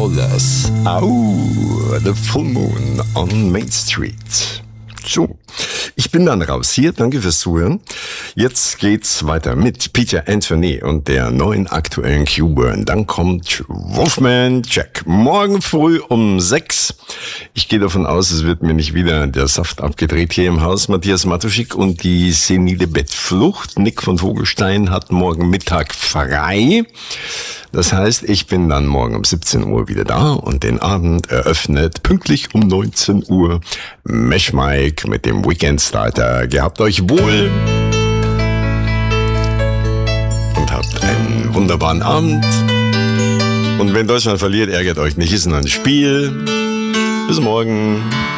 Lawless. Au, The Full Moon on Main Street. So, ich bin dann raus hier. Danke fürs Zuhören. Jetzt geht's weiter mit Peter Anthony und der neuen aktuellen Q-Burn. Dann kommt Wolfman Jack. Morgen früh um 6. Ich gehe davon aus, es wird mir nicht wieder der Saft abgedreht hier im Haus. Matthias Matuschik und die senile Bettflucht. Nick von Vogelstein hat morgen Mittag frei. Das heißt, ich bin dann morgen um 17 Uhr wieder da und den Abend eröffnet pünktlich um 19 Uhr Mesh Mike mit dem Weekend Starter. Gehabt euch wohl und habt einen wunderbaren Abend. Und wenn Deutschland verliert, ärgert euch nicht, ist nur ein Spiel. Bis morgen.